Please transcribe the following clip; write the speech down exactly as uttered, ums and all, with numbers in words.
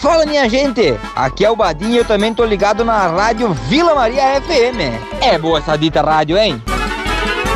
Fala, minha gente, aqui é o Badinho e eu também tô ligado na rádio Vila Maria F M. É boa essa dita rádio, hein?